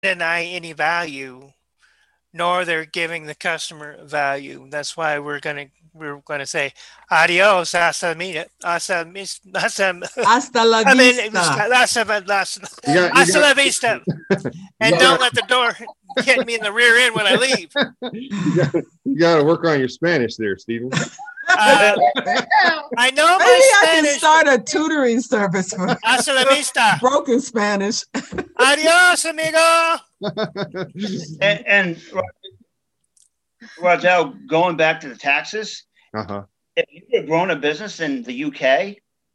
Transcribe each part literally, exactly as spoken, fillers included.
deny any value, nor they're giving the customer value. That's why we're gonna we're gonna say adios, hasta mi, hasta mis, hasta. Hasta la I mean, vista. hasta, hasta, You got, you hasta got, la vista, you and got, don't let the door hit me in the rear end when I leave. you got, you got to work on your Spanish there, Stephen. Uh, I know Maybe my I can Spanish. start a tutoring service for Hasta la vista. broken Spanish. Adios, amigo. And, and Roger, going back to the taxes, Uh-huh. if you were growing a business in the U K,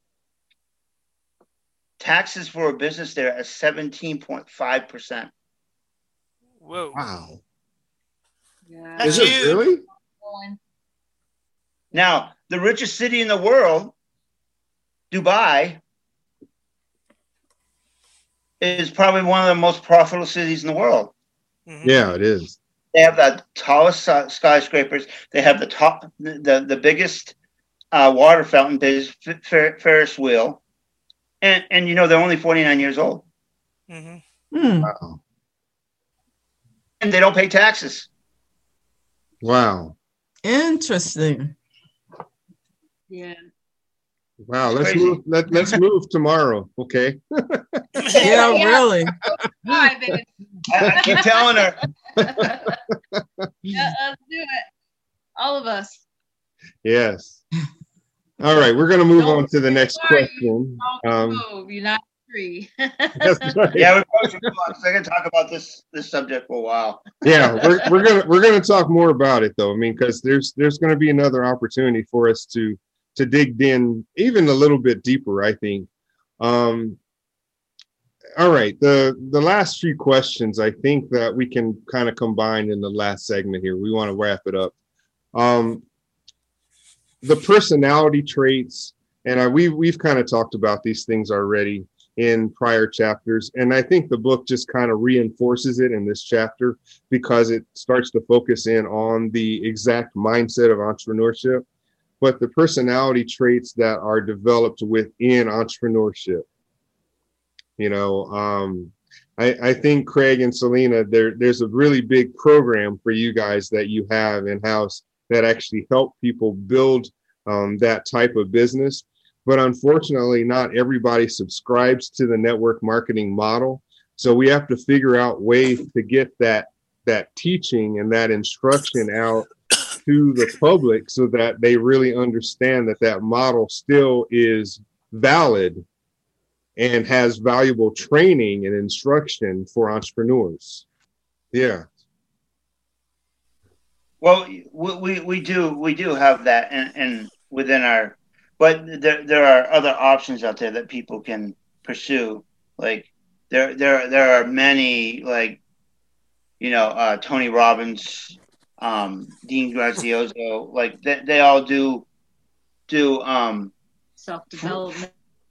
taxes for a business there are seventeen point five percent. Whoa. Wow. Yeah. That's Is it huge. really? Now, the richest city in the world, Dubai, is probably one of the most profitable cities in the world. Mm-hmm. Yeah, it is. They have the tallest uh, skyscrapers. They have the top, the the biggest uh, water fountain, there's Fer- Ferris wheel, and and you know they're only forty-nine years old, Mm-hmm. Hmm. Wow. and they don't pay taxes. Wow. Interesting. Yeah. Wow. Let's Crazy. move. Let, let's move tomorrow. Okay. Yeah, really. Hi, baby. I, I keep telling her. Yeah, let's do it. All of us. Yes. All right. We're going to move Don't on to the next worry. question. Don't Um, move. You're not free. that's right. Yeah, we're probably should go on, 'cause I can talk about this this subject for a while. Yeah, we're, we're gonna we're gonna talk more about it though. I mean, because there's there's gonna be another opportunity for us to to dig in even a little bit deeper, I think. Um, all right, the the last few questions I think that we can kind of combine in the last segment here. We want to wrap it up. Um, the personality traits, and I, we we've kind of talked about these things already in prior chapters, and I think the book just kind of reinforces it in this chapter because it starts to focus in on the exact mindset of entrepreneurship, but the personality traits that are developed within entrepreneurship. You know, um, I, I think Craig and Selena, there there's a really big program for you guys that you have in-house that actually help people build um, that type of business. But unfortunately, not everybody subscribes to the network marketing model. So we have to figure out ways to get that that teaching and that instruction out to the public so that they really understand that that model still is valid and has valuable training and instruction for entrepreneurs. Yeah. Well, we, we, we do we do have that in, in within our, but there there are other options out there that people can pursue. Like there there there are many, like, you know, uh, Tony Robbins, um, Dean Grazioso, like they, they all do do um Self-development.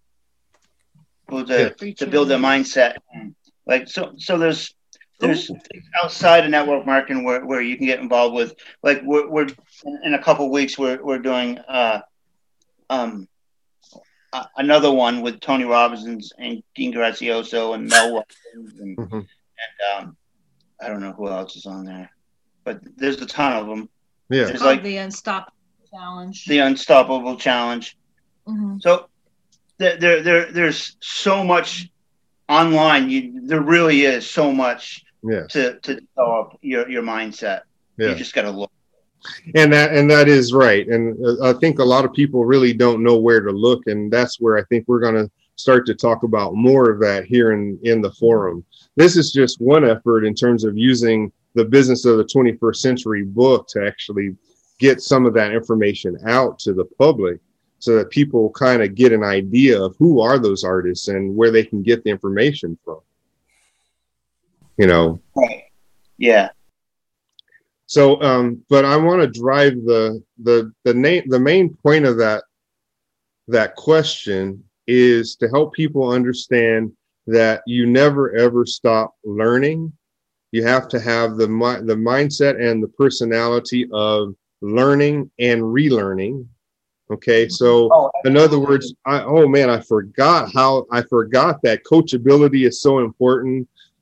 to, to build their mindset. Like so so there's there's things outside of network marketing where, where you can get involved with. Like we're, we're in a couple of weeks we're we're doing uh um uh, another one with Tony Robbins and Dean Grazioso and Mel Watkins and, Mm-hmm. and um I don't know who else is on there, but there's a ton of them. Yeah. There's Oh, like the Unstoppable Challenge. the Unstoppable Challenge. Mhm. So there, there, there, there's so much online. You, there really is so much Yes. to, to develop your, your mindset. Yeah. You just got to look. And that and that is right. And uh, I think a lot of people really don't know where to look. And that's where I think we're going to start to talk about more of that here in, in the forum. This is just one effort in terms of using the Business of the twenty-first Century book to actually get some of that information out to the public so that people kind of get an idea of who are those artists and where they can get the information from. You know? Right. Yeah. So, um, but I want to drive the the the name the main point of that that question is to help people understand that you never ever stop learning. You have to have the mi- the mindset and the personality of learning and relearning. Okay, so Oh, in other words, I, oh man, I forgot how I forgot that coachability is so important.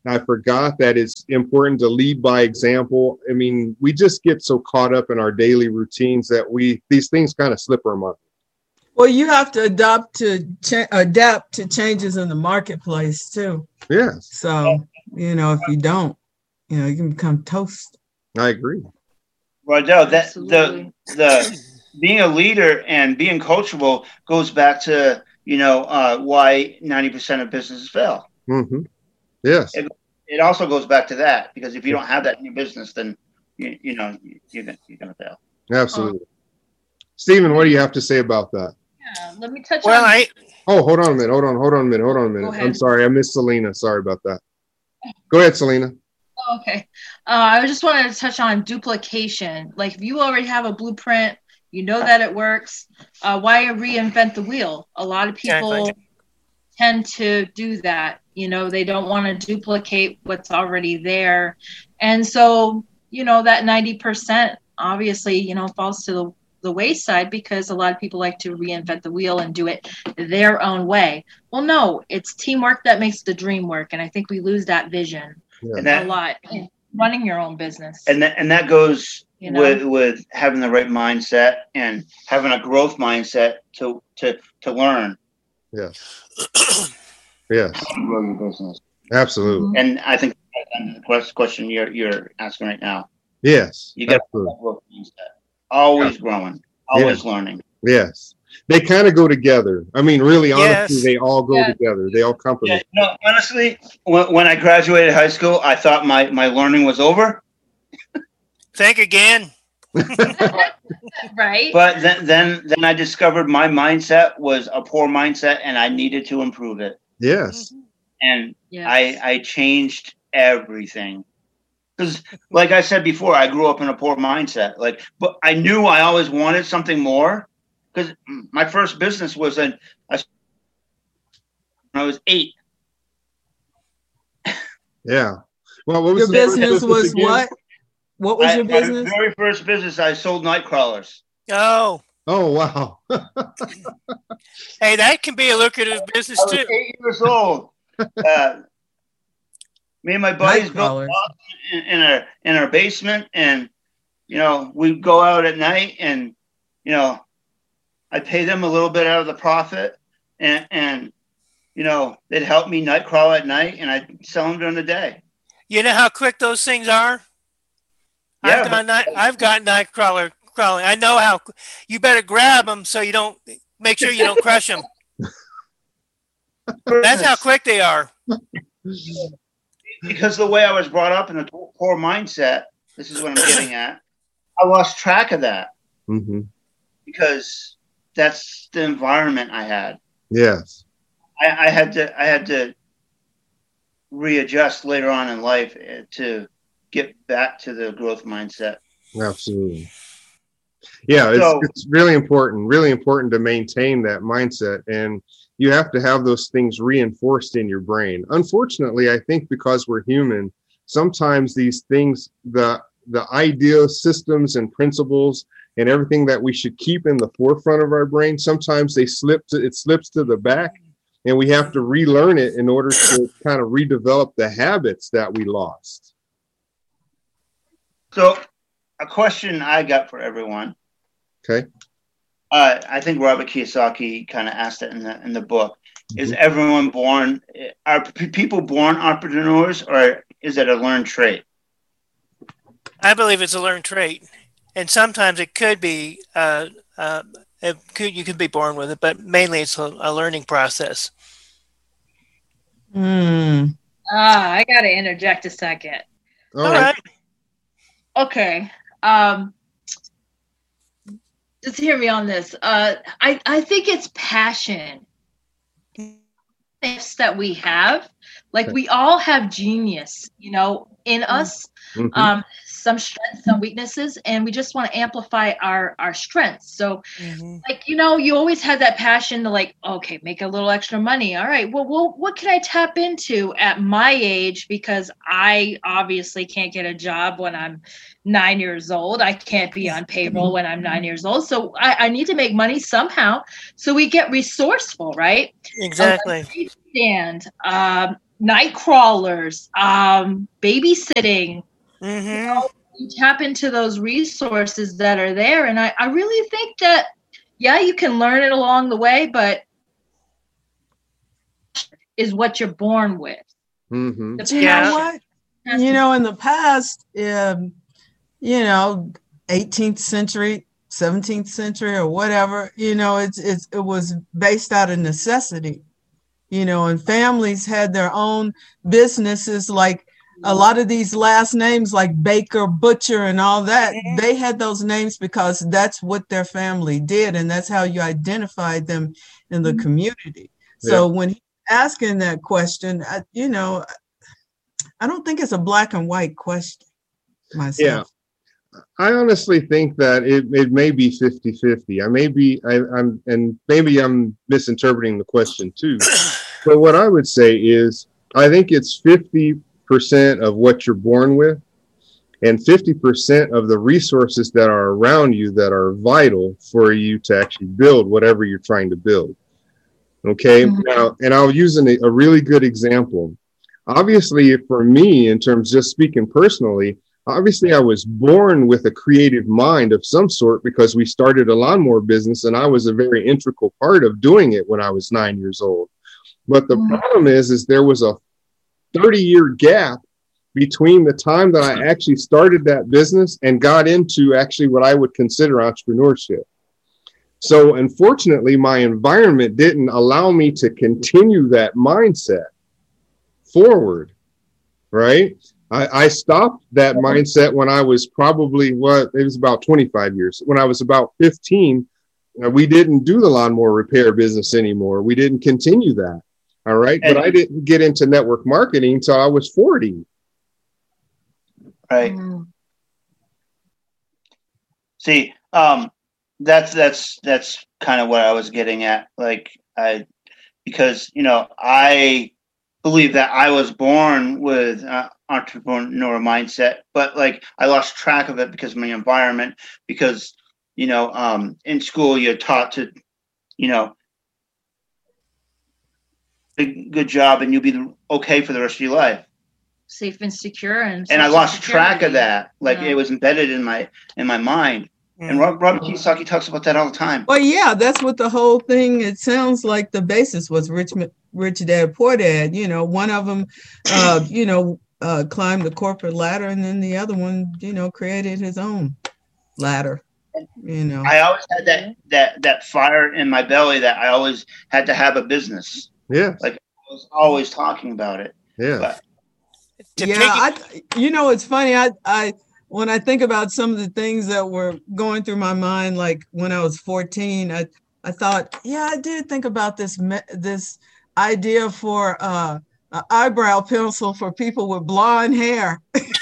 I forgot that it's important to lead by example. I mean, we just get so caught up in our daily routines that we these things kind of slip our mind. Well, you have to adapt to cha- adapt to changes in the marketplace too. Yes, So, you know, if you don't, you know, you can become toast. I agree. Rodell, that the Absolutely. the being a leader and being coachable goes back to, you know, uh, why ninety percent of businesses fail. Mm-hmm. Yes. It, it also goes back to that, because if you don't have that in your business, then you, you know you're gonna, you're gonna fail. Absolutely. Stephen, what do you have to say about that? Yeah, let me touch Well, on. I Oh, hold on a minute. Hold on. Hold on a minute. Hold on a Go minute. ahead. I'm sorry. I missed Selena. Sorry about that. Go ahead, Selena. Oh, okay. Uh, I just wanted to touch on duplication. Like, if you already have a blueprint, you know that it works. Uh, why reinvent the wheel? A lot of people Exactly. tend to do that. You know, they don't want to duplicate what's already there. And so, you know, that ninety percent obviously, you know, falls to the, the wayside, because a lot of people like to reinvent the wheel and do it their own way. Well, no, it's teamwork that makes the dream work. And I think we lose that vision Yeah. And a that lot in running your own business. and that and that goes You know? with with having the right mindset and having a growth mindset to to to learn Yes. Yes. how to grow your business. Absolutely. And I think that's the quest- question you're you're asking right now. Yes. You got Absolutely. that growth mindset. Always growing, always learning. Yes. They kind of go together. I mean, really, honestly, Yes. they all go Yeah. together. They all Yeah, complement. no, honestly, when, when I graduated high school, I thought my, my learning was over. think again. Right? But then, then, then I discovered my mindset was a poor mindset, and I needed to improve it. Yes. And Yes. I, I changed everything. Because, like I said before, I grew up in a poor mindset. Like, but I knew I always wanted something more. Because my first business was in, I, when I was eight. Yeah. Well, what was Your the first business was again? what? What was I- your business? My very first business, I sold night crawlers. Oh, Oh, wow. hey, that can be a lucrative business I was too. eight years old. Uh, me and my buddies built Nightcrawlers. boxes in, in our in our basement, and you know we'd go out at night, and you know I'd pay them a little bit out of the profit, and and you know they'd help me night crawl at night, and I'd sell them during the day. You know how quick those things are? Yeah, I've got night, I've got night crawler crawling. I know how. You better grab them so you don't make sure you don't crush them. That's how quick they are. Because the way I was brought up in a poor mindset, this is what I'm getting at. I lost track of that hmm because that's the environment I had. Yes. I, I had to I had to readjust later on in life uh, to get back to the growth mindset. Absolutely. Yeah, it's, So- it's really important, really important to maintain that mindset. And you have to have those things reinforced in your brain. Unfortunately, I think because we're human, sometimes these things, the the idea systems and principles and everything that we should keep in the forefront of our brain, sometimes they slip to it slips to the back, and we have to relearn it in order to kind of redevelop the habits that we lost. So, a question I got for everyone. Okay. Uh, I think Robert Kiyosaki kind of asked it in the in the book. Is everyone born? Are p- people born entrepreneurs, or is it a learned trait? I believe it's a learned trait, and sometimes it could be. Uh, uh, it could you could be born with it, but mainly it's a, a learning process. Hmm. Ah, I got to interject a second. All All right. right. Okay. Um, just hear me on this. Uh, I, I think it's passion that we have. Like, we all have genius, you know, in us. Mhm. Um, some strengths, some weaknesses, and we just want to amplify our our strengths. So, Mhm. like, you know, you always had that passion to, like, okay, make a little extra money. All right, well, well, what can I tap into at my age? Because I obviously can't get a job when I'm nine years old. I can't be on payroll when I'm nine years old. So I, I need to make money somehow. So we get resourceful, right? Exactly. And um, night crawlers, um, babysitting. Mm-hmm. You know, you tap into those resources that are there. And I, I really think that, yeah, you can learn it along the way, but is what you're born with. Mm-hmm. You Yeah. know what? You know, in the past, um, you know, eighteenth century, seventeenth century, or whatever, you know, it's it's it was based out of necessity, you know, and families had their own businesses. Like a lot of these last names, like Baker, Butcher, and all that, Mhm. they had those names because that's what their family did, and that's how you identified them in the Mhm. community. So when he's asking that question, I, you know, I don't think it's a black and white question myself. I honestly think that it, it may be fifty-fifty. I may be, I, I'm, and maybe I'm misinterpreting the question too. But what I would say is, I think it's fifty percent of what you're born with and fifty percent of the resources that are around you that are vital for you to actually build whatever you're trying to build. Okay. Mhm. Now, and I'll use an, a really good example. Obviously, for me, in terms just speaking personally, obviously I was born with a creative mind of some sort because we started a lawnmower business and I was a very integral part of doing it when I was nine years old. But the Mhm. problem is, is there was a thirty year gap between the time that I actually started that business and got into actually what I would consider entrepreneurship. So unfortunately, my environment didn't allow me to continue that mindset forward, right? I, I stopped that mindset when I was probably, what, it was about twenty-five years. When I was about fifteen, uh, we didn't do the lawnmower repair business anymore. We didn't continue that. All right. And- but I didn't get into network marketing until I was forty. Right. Mm. See, um, that's that's that's kind of what I was getting at. Like I, because you know, I believe that I was born with uh, entrepreneur mindset, but like I lost track of it because of my environment. Because you know, um, in school you're taught to, you know, a good job and you'll be okay for the rest of your life. Safe and secure, and And I social lost track of security. that. Like Yeah. it was embedded in my in my mind. And Rob, Robert Kiyosaki talks about that all the time. Well, yeah, that's what the whole thing, it sounds like the basis was Rich, Rich Dad, Poor Dad. You know, one of them, uh, you know, uh, climbed the corporate ladder, and then the other one, you know, created his own ladder, you know. I always had that that that fire in my belly that I always had to have a business. Yeah. Like I was always talking about it. Yeah. But To Yeah, piggy- I, you know, it's funny. I, I, when I think about some of the things that were going through my mind, like when I was fourteen, I, I thought, yeah, I did think about this, me- this idea for uh, an eyebrow pencil for people with blonde hair.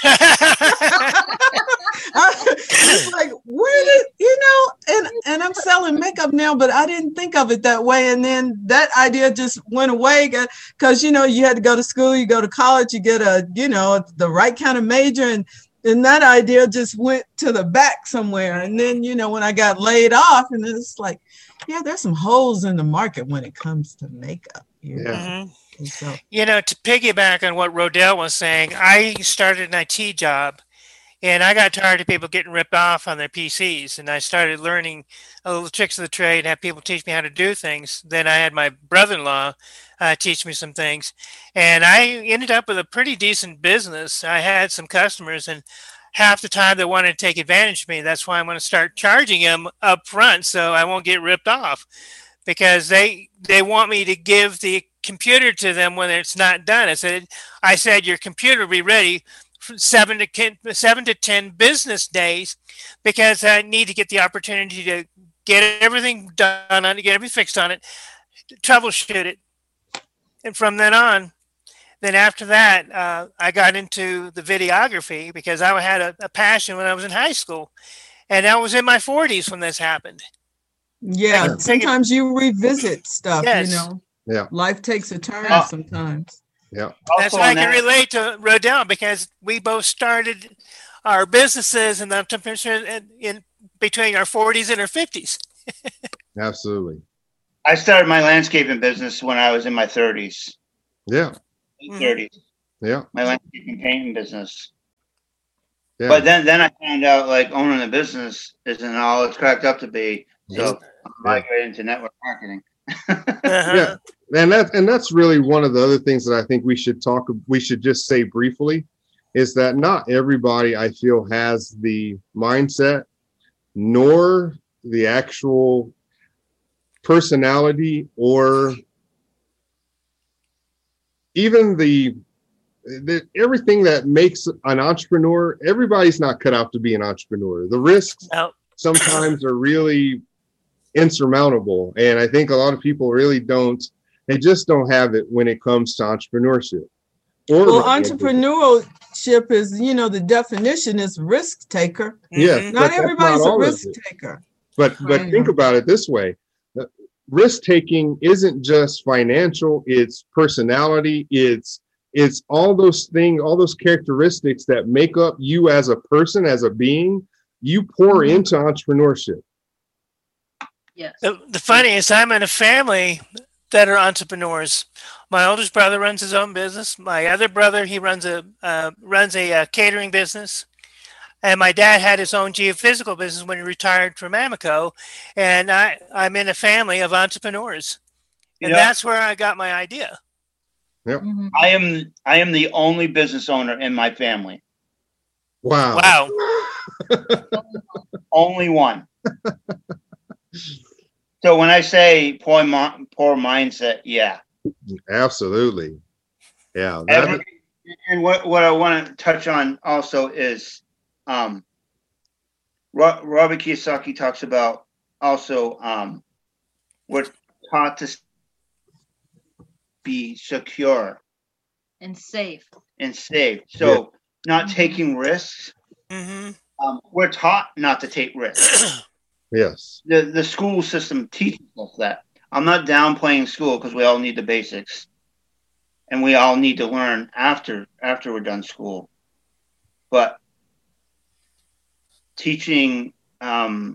It's like, where did, you know, and, and I'm selling makeup now, but I didn't think of it that way. And then that idea just went away because, you know, you had to go to school, you go to college, you get a, you know, the right kind of major. And, and that idea just went to the back somewhere. And then, you know, when I got laid off, and it's like, yeah, there's some holes in the market when it comes to makeup. You know? Yeah. Mhm. And so, You know, to piggyback on what Rodell was saying, I started an I T job and I got tired of people getting ripped off on their P Cs. And I started learning a little tricks of the trade and have people teach me how to do things. Then I had my brother-in-law uh, teach me some things. And I ended up with a pretty decent business. I had some customers, and half the time they wanted to take advantage of me. That's why I'm going to start charging them up front so I won't get ripped off, because they they want me to give the computer to them when it's not done. I said, I said your computer will be ready for seven to ten, seven to ten business days, because I need to get the opportunity to get everything done on it, get everything fixed on it, troubleshoot it, and from then on. Then after that, uh, I got into the videography because I had a, a passion when I was in high school, and I was in my forties when this happened. yeah, Like, sometimes you revisit stuff, Yes. you know. Yeah. Life takes a turn Oh. sometimes. Yeah. That's also why I on can that, relate to Rodell, because we both started our businesses in the in, in between our forties and our fifties. Absolutely. I started my landscaping business when I was in my thirties. Yeah. late thirties. Yeah. My landscaping painting business. Yeah. But then, then I found out like owning a business isn't all it's cracked up to be. So I migrated into network marketing. Uh-huh. Yeah, and that and that's really one of the other things that I think we should talk. We should just say briefly, is that not everybody I feel has the mindset, nor the actual personality, or even the, the everything that makes an entrepreneur. Everybody's not cut out to be an entrepreneur. The risks No. sometimes are really insurmountable, and I think a lot of people really don't. They just don't have it when it comes to entrepreneurship. Or well, entrepreneurship is, you know, the definition is risk taker. Yeah, Mhm. Not everybody's not a all of risk it. taker. But but Right. think about it this way: risk taking isn't just financial; it's personality. It's it's all those things, all those characteristics that make up you as a person, as a being. You pour Mhm. into entrepreneurship. Yes. The, the funny is, I'm in a family that are entrepreneurs. My oldest brother runs his own business. My other brother, he runs a uh, runs a uh, catering business, and my dad had his own geophysical business when he retired from Amoco. And I, I'm in a family of entrepreneurs, You and know, that's where I got my idea. Mhm. I am I am the only business owner in my family. Wow! Wow. Only one. So when I say poor, mi- poor mindset, yeah. Absolutely. Yeah. That, Every, and what, what I want to touch on also is um, Ro- Robert Kiyosaki talks about also um, we're taught to be secure And safe. and safe. So not taking risks. hmm Um, we're taught not to take risks. yes. The the school system teaches us that. I'm not downplaying school because we all need the basics, and we all need to learn after after we're done school. But teaching um,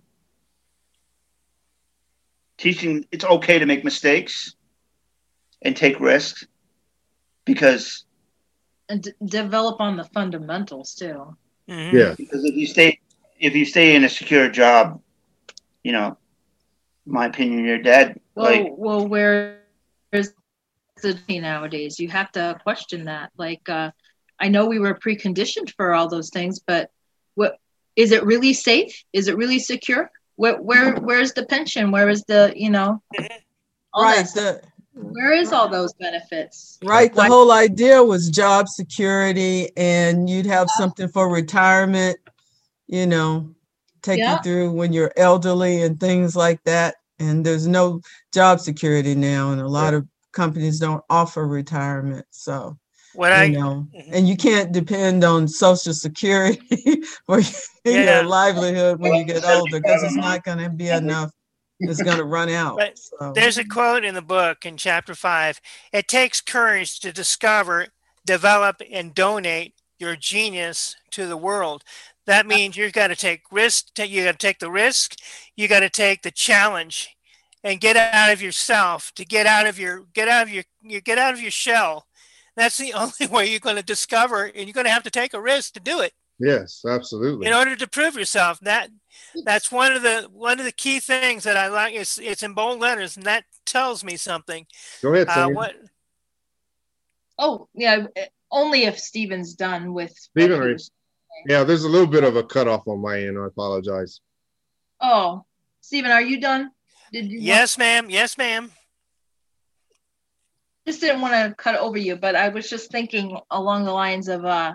teaching it's okay to make mistakes and take risks because And d- develop on the fundamentals too. hmm Yeah. because if you stay if you stay in a secure job, you know, in my opinion, you're dead. Well, Like well, where's the nowadays? You have to question that. Like, uh, I know we were preconditioned for all those things, but what is it really safe? Is it really secure? Where, where, where's the pension? Where is the, you know, all Right. that stuff? The, Where is all those benefits? right. The Why- whole idea was job security, and you'd have something for retirement, you know, take Yeah. you through when you're elderly and things like that. And there's no job security now, and a lot Yeah. of companies don't offer retirement. So, What you I know, Mhm. and you can't depend on Social Security for Yeah. your livelihood when you get older, because it's not going to be enough. It's going to run out. But So, There's a quote in the book in chapter five. It takes courage to discover, develop, and donate your genius to the world. That means you've got to take risk. ta- You got to take the risk. You got to take the challenge, and get out of yourself. To get out of your get out of your you get out of your shell. That's the only way you're going to discover, and you're going to have to take a risk to do it Yes. Absolutely. in order to prove yourself. That that's one of the one of the key things that I like. It's it's in bold letters, and that tells me something. Go ahead, Uh, Sam. what Oh, yeah. Only if Steven's done with. what Stephen, he are- was- Yeah, there's a little bit of a cutoff on my end. I apologize. Oh, Steven, are you done? Did you? want- Yes, ma'am. Yes, ma'am. just didn't want to cut over you, but I was just thinking along the lines of, uh,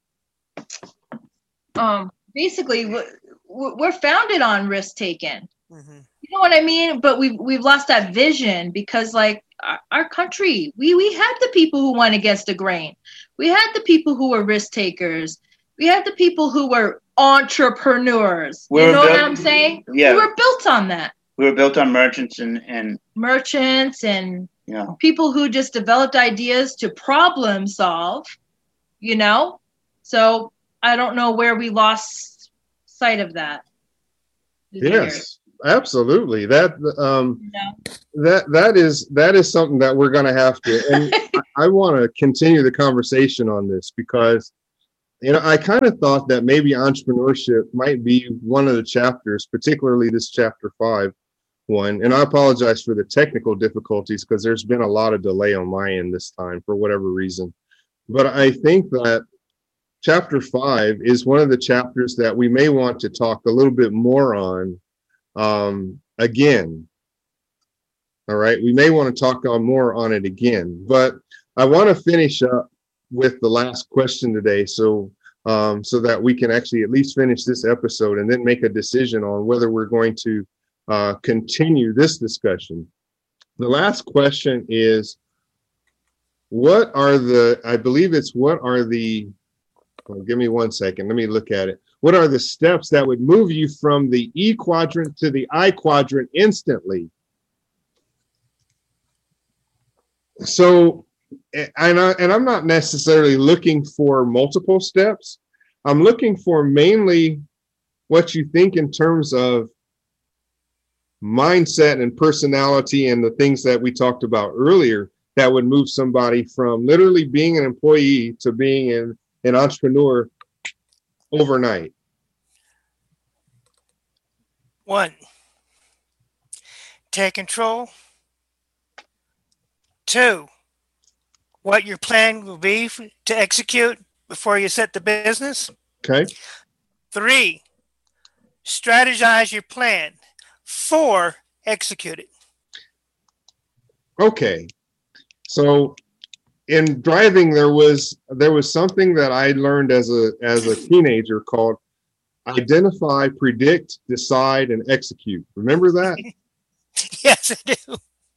um, basically w- w- we're founded on risk taking. Mhm. You know what I mean? But we've we've lost that vision because, like, our, our country, we we had the people who went against the grain. We had the people who were risk takers. We had the people who were entrepreneurs. We're you know built- what I'm saying? Yeah. We were built on that. we were built on merchants and and Merchants and you know people who just developed ideas to problem solve, you know? So I don't know where we lost sight of that. Yes, absolutely. That um You know? that that is that is something that we're going to have to. And I, I want to continue the conversation on this because, you know, I kind of thought that maybe entrepreneurship might be one of the chapters, particularly this chapter five one. And I apologize for the technical difficulties because there's been a lot of delay on my end this time for whatever reason. But I think that chapter five is one of the chapters that we may want to talk a little bit more on um, again. All right, we may want to talk on more on it again, but I want to finish up with the last question today, so um, so that we can actually at least finish this episode and then make a decision on whether we're going to uh, continue this discussion. The last question is, what are the? I believe it's what are the? Well, give me one second. Let me look at it. What are the steps that would move you from the E quadrant to the I quadrant instantly? So, and, I, and I'm not necessarily looking for multiple steps. I'm looking for mainly what you think in terms of mindset and personality and the things that we talked about earlier that would move somebody from literally being an employee to being an, an entrepreneur overnight. One, take control. Two, what your plan will be f- to execute before you set the business. Okay. Three, strategize your plan. Four, execute it. Okay. So in driving, there was there was something that I learned as a as a teenager called identify, predict, decide, and execute. Remember that? Yes, I do.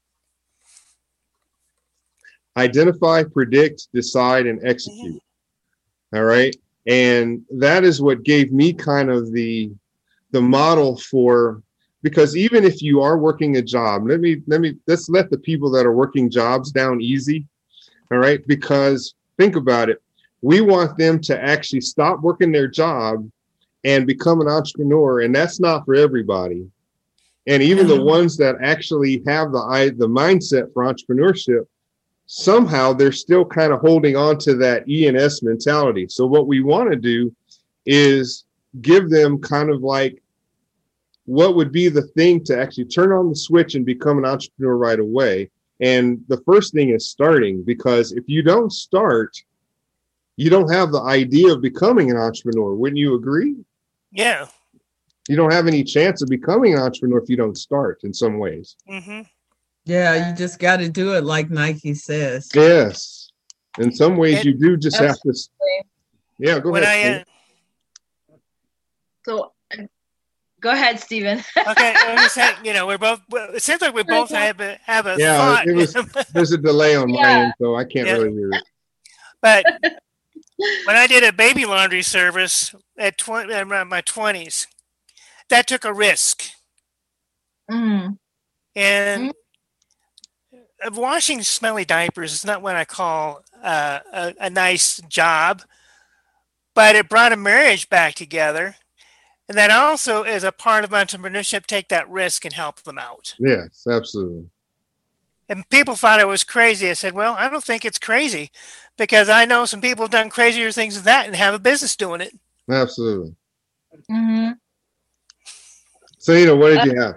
Identify, predict, decide, and execute. All right. And that is what gave me kind of the the model for, because even if you are working a job, let me let me let's let the people that are working jobs down easy. All right. Because think about it. We want them to actually stop working their job and become an entrepreneur. And that's not for everybody. And even the ones that actually have the the mindset for entrepreneurship, somehow they're still kind of holding on to that E and S mentality. So what we want to do is give them kind of like what would be the thing to actually turn on the switch and become an entrepreneur right away. And the first thing is starting, because if you don't start, you don't have the idea of becoming an entrepreneur. Wouldn't you agree? Yeah. You don't have any chance of becoming an entrepreneur if you don't start in some ways. Mm-hmm. Yeah, you just got to do it like Nike says. Yes. In some ways, And you do just have to. Yeah, go when ahead. I, uh, So uh, go ahead, Stephen. okay, I was saying, you know, we're both. Well, it seems like we both have a have a Yeah, thought. it was. There's a delay on my Yeah. end, so I can't Yeah. really hear it. But when I did a baby laundry service at twenty, around my twenties, that took a risk, Mm. and uh, washing smelly diapers is not what I call uh, a, a nice job, but it brought a marriage back together. And that also is a part of entrepreneurship, take that risk and help them out. Yes, absolutely. And people thought it was crazy. I said, well, I don't think it's crazy, because I know some people have done crazier things than that and have a business doing it. Absolutely. hmm So, you know, what did you have?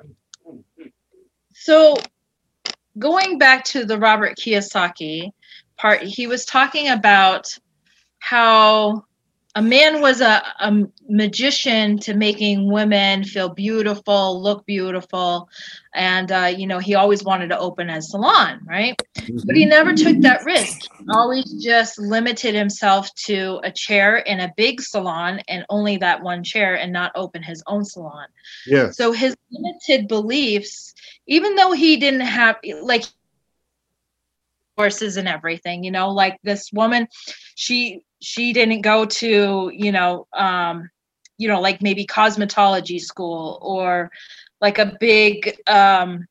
So going back to the Robert Kiyosaki part, he was talking about how a man was a, a magician to making women feel beautiful, look beautiful. And, uh, you know, he always wanted to open a salon, right? But he never took that risk. He always just limited himself to a chair in a big salon and only that one chair, and not open his own salon. Yes. So his limited beliefs, even though he didn't have, like, horses and everything, you know, like this woman, she she didn't go to, you know, um, you know, like maybe cosmetology school, or like a big um,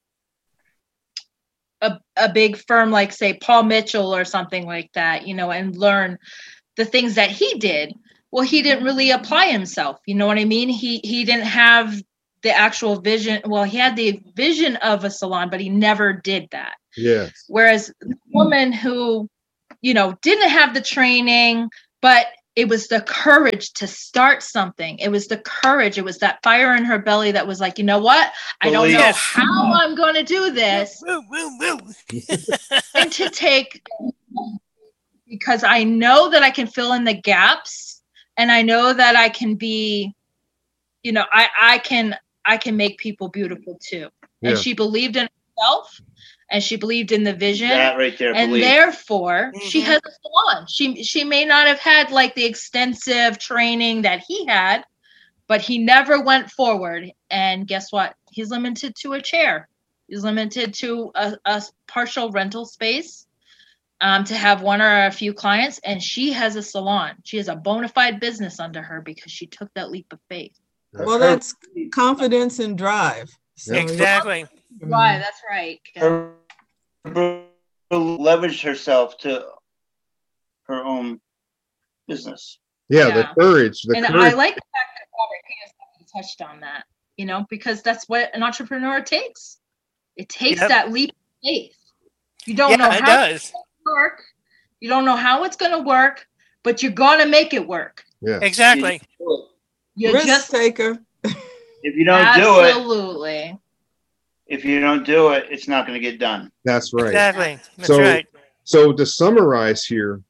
a, a big firm like, say, Paul Mitchell or something like that, you know, and learn the things that he did. Well, he didn't really apply himself. You know what I mean? He he didn't have the actual vision. Well, he had the vision of a salon, but he never did that. Yes. Whereas the woman who, you know, didn't have the training, but it was the courage to start something. It was the courage. It was that fire in her belly that was like, you know what? I don't know Yes. how I'm going to do this. Woo, woo, woo. And to take, because I know that I can fill in the gaps, and I know that I can be, you know, I, I can, I can make people beautiful too. Yeah. And she believed in herself, and she believed in the vision. That right there. And believe. therefore, Mhm. she has a salon. She she may not have had like the extensive training that he had, but he never went forward. And guess what? He's limited to a chair. He's limited to a, a partial rental space, um, to have one or a few clients. And she has a salon. She has a bona fide business under her because she took that leap of faith. Well, that's confidence and drive. So, Exactly. Right, that's right. Her leveraged herself to her own business. Yeah, Yeah. the courage. The And courage. I like the fact that Robert Kiyosaki touched on that, you know, because that's what an entrepreneur takes. It takes Yep. that leap of faith. You don't Yeah, know it how does. it's going to work. You don't know how it's going to work, but you're going to make it work. yeah. Exactly. You risk just taker. If you don't do it, absolutely. if you don't do it, it's not going to get done. That's right. Exactly. That's So- right. So to summarize here,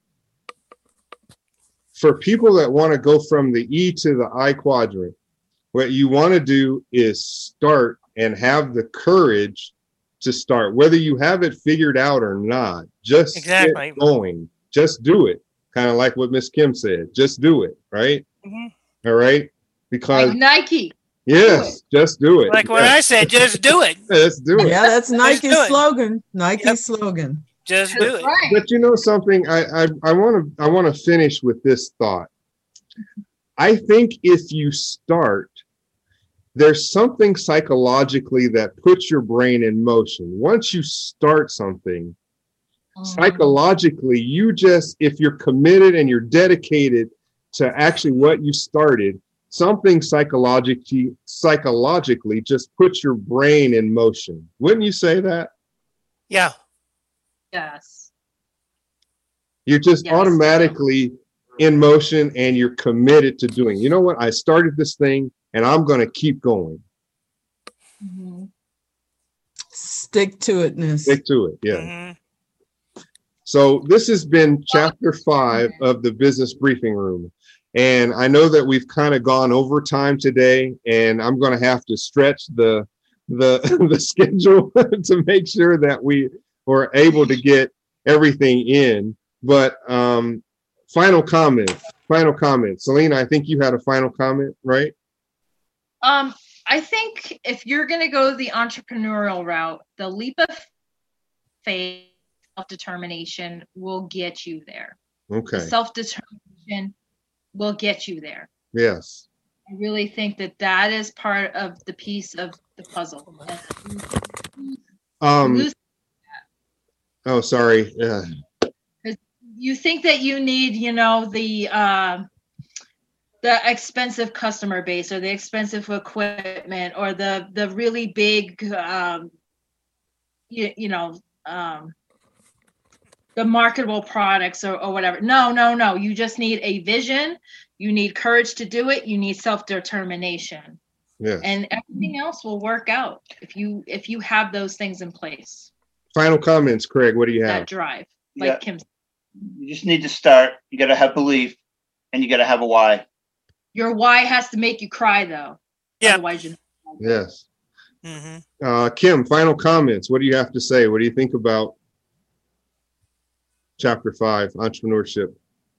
for people that want to go from the E to the I quadrant, what you want to do is start and have the courage to start, whether you have it figured out or not. Just Exactly. get going. Just do it. Kind of like what Miss Kim said. Just do it. Right. Mhm. All right. Because Like Nike. yes, just do it. Like what Yeah. I said, just do it. Let's do it. Yeah, that's Nike's do it. slogan. Nike's Yep. slogan. Just do it. Right. But you know something, I I want to I want to finish with this thought. I think if you start, there's something psychologically that puts your brain in motion. Once you start something, Mhm. psychologically, you just, if you're committed and you're dedicated to actually what you started, something psychologically psychologically just puts your brain in motion. Wouldn't you say that? Yeah. Yes. You're just Yes. automatically in motion and you're committed to doing. You know what? I started this thing and I'm going to keep going. Mhm. Stick to itness. Stick to it. Yeah. Mhm. So this has been chapter five of the Business Briefing Room. And I know that we've kind of gone over time today, and I'm going to have to stretch the the the schedule to make sure that we were able to get everything in. But um, final comment, final comment. Selena, I think you had a final comment, right? Um, I think if you're going to go the entrepreneurial route, the leap of faith, self-determination will get you there. Okay. Self-determination will get you there. Yes. I really think that that is part of the piece of the puzzle. Um. Lose- Oh, sorry. Uh, you think that you need, you know, the uh, the expensive customer base or the expensive equipment or the the really big, um, you, you know, um, the marketable products or, or whatever. No, no, no. You just need a vision. You need courage to do it. You need self-determination. yes. And everything else will work out if you if you have those things in place. Final comments, Craig. What do you That have? drive, Yeah. like Kim said. You just need to start. You got to have belief, and you got to have a why. Your why has to make you cry, though. Yeah. Otherwise, you. Yes. hmm Uh, Kim, final comments. What do you have to say? What do you think about chapter five, entrepreneurship?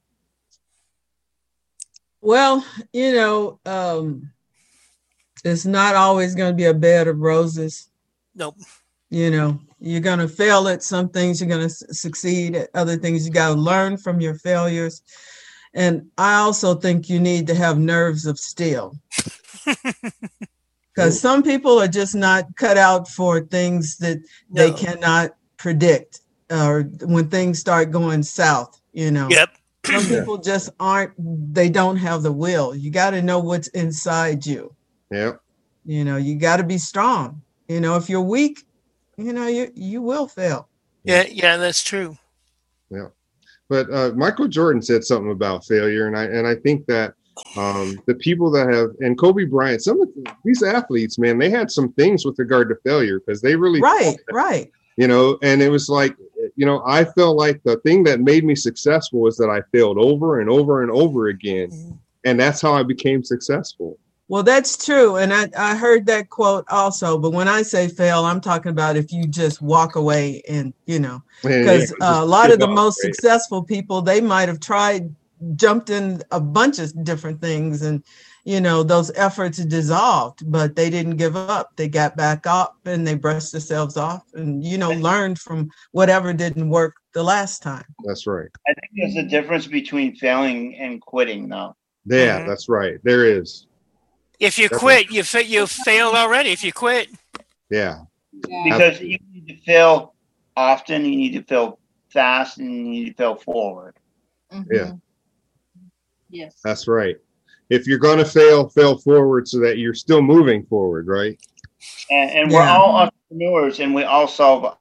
Well, you know, um, it's not always going to be a bed of roses. Nope. You know, you're going to fail at some things, you're going to succeed at other things. You got to learn from your failures. And I also think you need to have nerves of steel. Because some people are just not cut out for things that they No. cannot predict, or when things start going south, you know. Yep. Some people just aren't, they don't have the will. You got to know what's inside you. Yeah. You know, you got to be strong. You know, if you're weak, you know, you, you will fail. Yeah, yeah, that's true. Yeah. But uh, Michael Jordan said something about failure, and I and I think that um, the people that have and Kobe Bryant, some of these athletes, man, they had some things with regard to failure because they really Right, right. You know, and it was like, you know, I felt like the thing that made me successful was that I failed over and over and over again, mm-hmm. and that's how I became successful. Well, that's true. And I, I heard that quote also. But when I say fail, I'm talking about if you just walk away and, you know, because yeah, uh, a lot of the most right. successful people, they might have tried, jumped in a bunch of different things and, you know, those efforts dissolved, but they didn't give up. They got back up and they brushed themselves off and, you know, learned from whatever didn't work the last time. That's right. I think there's a difference between failing and quitting, though. Yeah, mm-hmm. that's right. There is. If you quit, you fa- you failed already. If you quit, yeah, because you need to fail often, you need to fail fast, and you need to fail forward. Mm-hmm. Yeah, yes, that's right. If you're going to fail, fail forward so that you're still moving forward, right? And, and yeah. we're all entrepreneurs, and we all solve.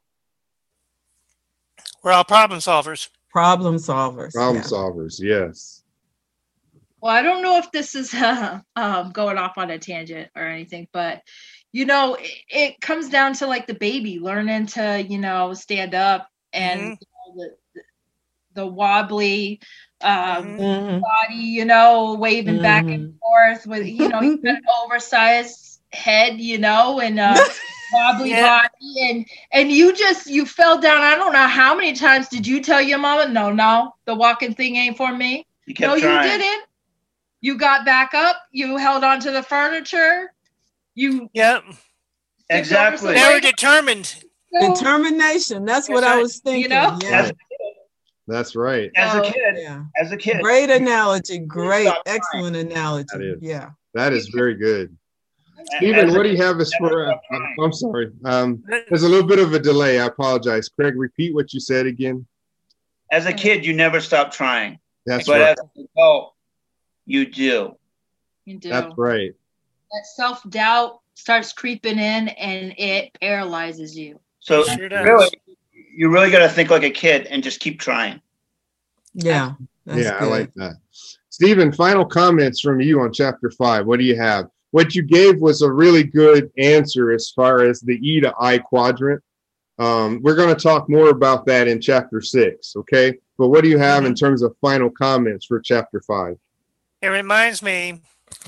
We're all problem solvers. Problem solvers. Problem yeah. solvers. Yes. Well, I don't know if this is uh, um, going off on a tangent or anything, but, you know, it, it comes down to like the baby learning to, you know, stand up and mm-hmm. you know, the, the wobbly um, mm-hmm. body, you know, waving mm-hmm. back and forth with, you know, an oversized head, you know, and uh, wobbly yeah. body. And, and you just, you fell down. I don't know how many times did you tell your mama, no, no, the walking thing ain't for me. You kept no, trying. You didn't. You got back up. You held on to the furniture. You yep, exactly. They were determined. Determination. That's, That's what right. I was thinking. You know, yeah. That's right. As oh, a kid, yeah. as a kid. Great analogy. Great, excellent analogy. That is. Yeah, that is very good. Stephen, what do you have as for? Uh, I'm sorry. Um, there's a little bit of a delay. I apologize. Craig, repeat what you said again. As a kid, you never stop trying. That's but right. As an adult, you do. You do. That's right. That self-doubt starts creeping in and it paralyzes you. So sure really, you really got to think like a kid and just keep trying. Yeah. Yeah, good. I like that. Stephen, final comments from you on chapter five. What do you have? What you gave was a really good answer as far as the E to I quadrant. Um, we're going to talk more about that in chapter six, okay? But what do you have in terms of final comments for chapter five? It reminds me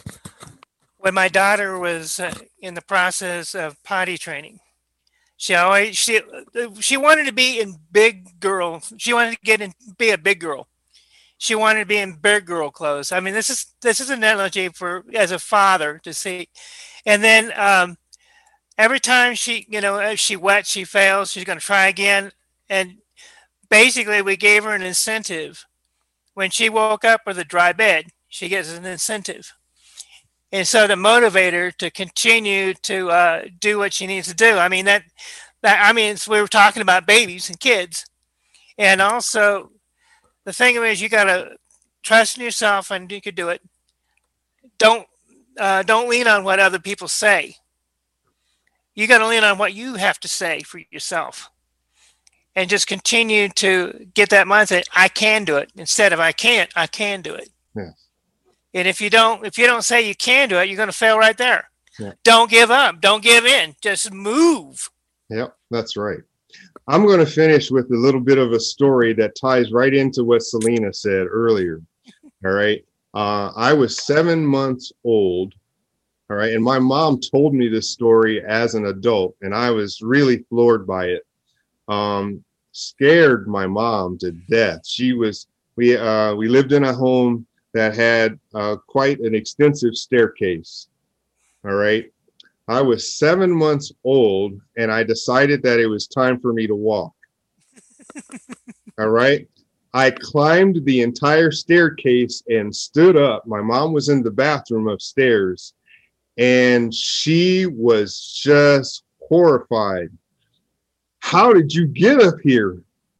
when my daughter was uh, in the process of potty training. She always she she wanted to be in big girl. She wanted to get in be a big girl. She wanted to be in big girl clothes. I mean, this is this is an analogy for as a father to see. And then um, every time she, you know, if she wet, she fails. She's going to try again. And basically, we gave her an incentive. When she woke up with a dry bed, she gets an incentive. And so to motivate her to continue to uh, do what she needs to do. I mean, that, that I mean, we were talking about babies and kids. And also, the thing is, you got to trust in yourself and you can do it. Don't, uh, don't lean on what other people say. You got to lean on what you have to say for yourself. And just continue to get that mindset. I can do it instead of I can't. I can do it. Yeah. And if you don't, if you don't say you can do it, you're going to fail right there. Yeah. Don't give up. Don't give in. Just move. Yep, that's right. I'm going to finish with a little bit of a story that ties right into what Selena said earlier. All right. Uh, I was seven months old. All right. And my mom told me this story as an adult, and I was really floored by it. Um, scared my mom to death. She was, we, uh, we lived in a home that had uh, quite an extensive staircase. All right. I was seven months old and I decided that it was time for me to walk. All right. I climbed the entire staircase and stood up. My mom was in the bathroom upstairs and she was just horrified. How did you get up here?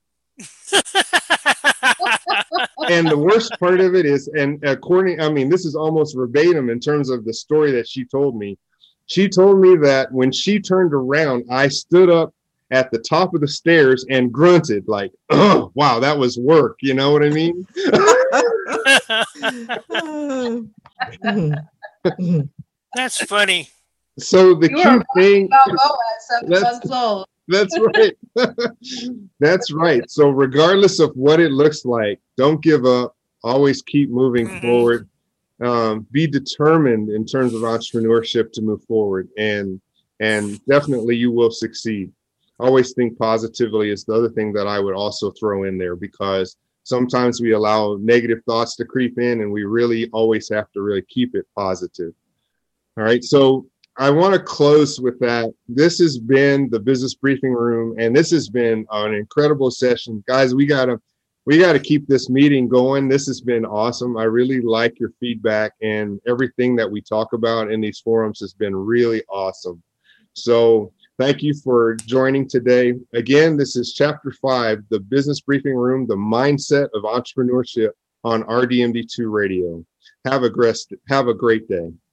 And the worst part of it is, and according, I mean, this is almost verbatim in terms of the story that she told me. She told me that when she turned around, I stood up at the top of the stairs and grunted like, oh, wow, that was work. You know what I mean? That's funny. So the You key were thing, about Bo at seven That's- months old. that's right. That's right. So regardless of what it looks like, don't give up. Always keep moving Mhm. forward. Um, be determined in terms of entrepreneurship to move forward, and and definitely you will succeed. Always think positively is the other thing that I would also throw in there, because sometimes we allow negative thoughts to creep in, and we really always have to really keep it positive. All right. So I want to close with that. This has been the Business Briefing Room, and this has been an incredible session. Guys, we got to we got to keep this meeting going. This has been awesome. I really like your feedback, and everything that we talk about in these forums has been really awesome. So thank you for joining today. Again, this is Chapter five, the Business Briefing Room, the Mindset of Entrepreneurship on R D M D two Radio. Have a great, have a great day.